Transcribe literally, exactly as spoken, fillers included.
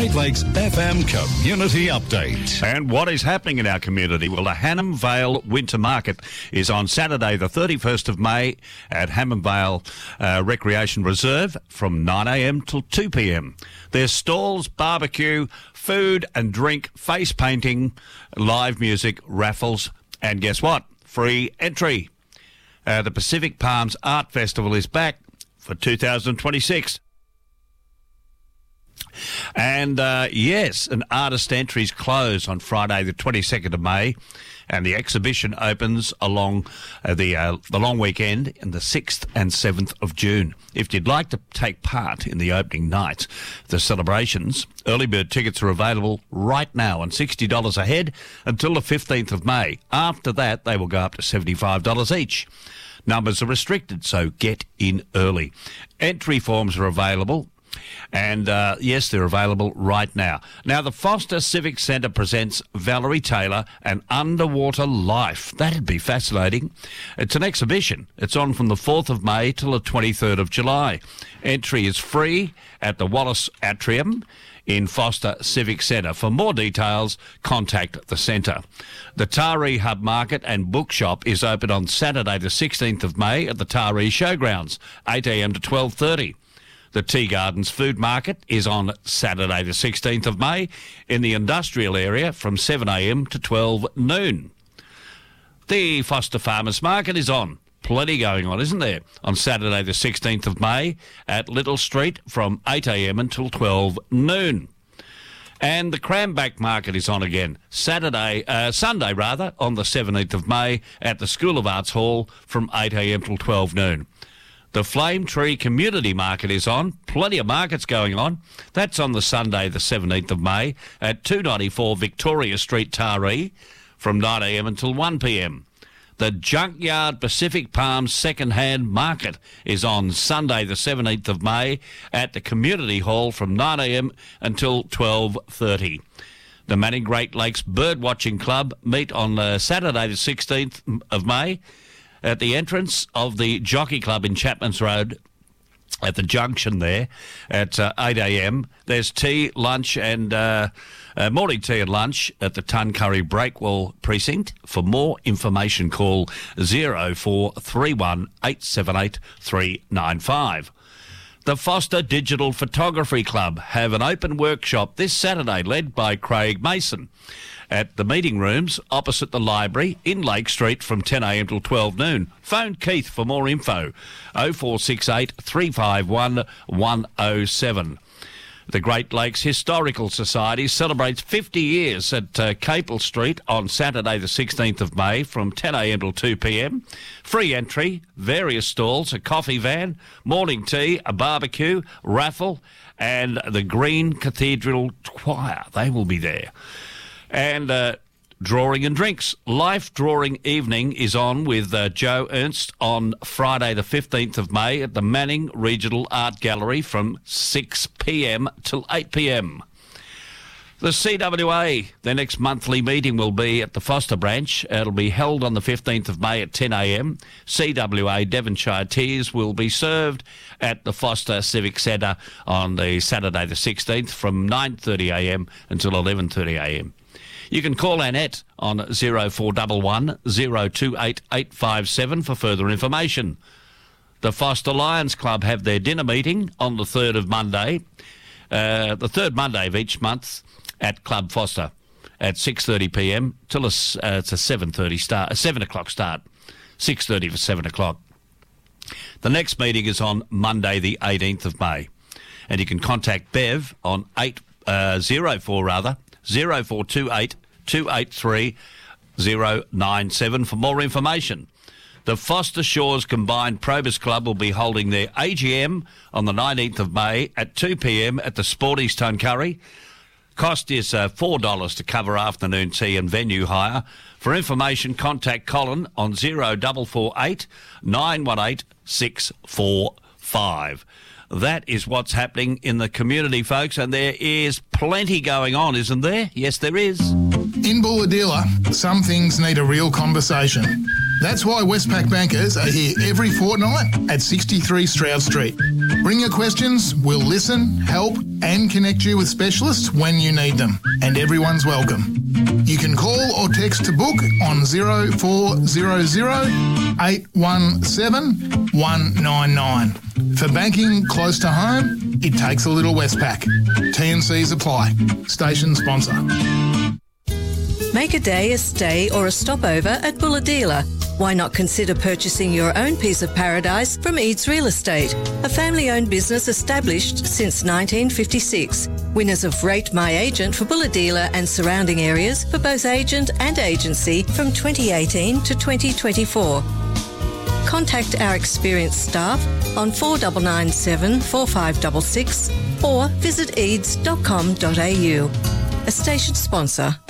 Great Lakes F M Community Update. And what is happening in our community? Well, the Hannam Vale Winter Market is on Saturday the thirty-first of May at Hannam Vale uh, Recreation Reserve from nine a m till two p m. There's stalls, barbecue, food and drink, face painting, live music, raffles, and guess what? Free entry. Uh, the Pacific Palms Art Festival is back for two thousand twenty-six. And, uh, yes, an artist entries close on Friday the twenty-second of May, and the exhibition opens along uh, the uh, the long weekend in the sixth and seventh of June. If you'd like to take part in the opening night, the celebrations, early bird tickets are available right now on sixty dollars a head until the fifteenth of May. After that, they will go up to seventy-five dollars each. Numbers are restricted, so get in early. Entry forms are available. And, uh, yes, they're available right now. Now, the Foster Civic Centre presents Valerie Taylor and Underwater Life. That'd be fascinating. It's an exhibition. It's on from the fourth of May till the twenty-third of July. Entry is free at the Wallace Atrium in Foster Civic Centre. For more details, contact the centre. The Taree Hub Market and Bookshop is open on Saturday the sixteenth of May at the Taree Showgrounds, eight a m to twelve thirty. The Tea Gardens Food Market is on Saturday the sixteenth of May in the industrial area from seven a m to twelve noon. The Foster Farmers Market is on. Plenty going on, isn't there? On Saturday the sixteenth of May at Little Street from eight a m until twelve noon. And the Cramback Market is on again. Saturday, uh, Sunday rather, on the seventeenth of May at the School of Arts Hall from eight a m till twelve noon. The Flame Tree Community Market is on. Plenty of markets going on. That's on the Sunday, the seventeenth of May, at two ninety-four Victoria Street, Taree, from nine a m until one p m. The Junkyard Pacific Palms Second-Hand Market is on Sunday, the seventeenth of May, at the Community Hall from nine a m until twelve thirty. The Manning Great Lakes Birdwatching Club meet on uh, Saturday, the sixteenth of May, at the entrance of the Jockey Club in Chapman's Road at the junction there at uh, eight a m. There's tea, lunch and uh, uh, morning tea and lunch at the Tuncurry Breakwell Precinct. For more information, call zero four three one eight seven eight three nine five. The Foster Digital Photography Club have an open workshop this Saturday led by Craig Mason at the meeting rooms opposite the library in Lake Street from ten a m till twelve noon. Phone Keith for more info, oh four six eight, three five one, one oh seven. The Great Lakes Historical Society celebrates fifty years at uh, Capel Street on Saturday the sixteenth of May from ten a m till two p m. Free entry, various stalls, a coffee van, morning tea, a barbecue, raffle and the Green Cathedral Choir. They will be there. And uh, drawing and drinks. Life Drawing Evening is on with uh, Joe Ernst on Friday the fifteenth of May at the Manning Regional Art Gallery from six p m till eight p m. The C W A, their next monthly meeting will be at the Foster branch. It'll be held on the fifteenth of May at ten a m. C W A Devonshire Teas will be served at the Foster Civic Centre on the Saturday the sixteenth from nine thirty a m until eleven thirty a m. You can call Annette on zero four one one, zero two eight, eight five seven for further information. The Foster Lions Club have their dinner meeting on the third of Monday, uh, the third Monday of each month at Club Foster at six thirty p m till a, uh, it's a seven thirty start, a seven o'clock start, six thirty for seven o'clock. The next meeting is on Monday the eighteenth of May, and you can contact Bev on eight uh, zero four rather. zero four two eight, two eight three, zero nine seven for more information. The Foster Shores Combined Probus Club will be holding their A G M on the nineteenth of May at two p m at the Sporties Tuncurry. Cost is uh, four dollars to cover afternoon tea and venue hire. For information, contact Colin on zero four four eight, nine one eight, six four five. That is what's happening in the community, folks, and there is plenty going on, isn't there? Yes, there is. In Bulahdelah, some things need a real conversation. That's why Westpac bankers are here every fortnight at sixty-three Stroud Street. Bring your questions, we'll listen, help and connect you with specialists when you need them. And everyone's welcome. You can call or text to book on oh four hundred, eight one seven, one nine nine. For banking close to home, it takes a little Westpac. T and Cs apply. Station sponsor. Make a day, a stay or a stopover at Bulahdelah. Why not consider purchasing your own piece of paradise from Eads Real Estate, a family-owned business established since nineteen fifty-six. Winners of Rate My Agent for Bulahdelah and surrounding areas for both agent and agency from twenty eighteen to twenty twenty-four. Contact our experienced staff on four nine nine seven, four five six six or visit eads dot com dot a u. A station sponsor.